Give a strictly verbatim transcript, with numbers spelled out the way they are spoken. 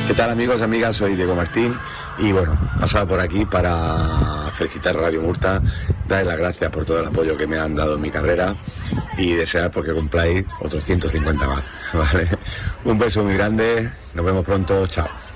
¿Qué tal, amigos, amigas? Soy Diego Martín y bueno, pasado por aquí para felicitar a Radio Murta, darles las gracias por todo el apoyo que me han dado en mi carrera y desear porque cumpláis otros ciento cincuenta más, ¿vale? Un beso muy grande, nos vemos pronto, chao.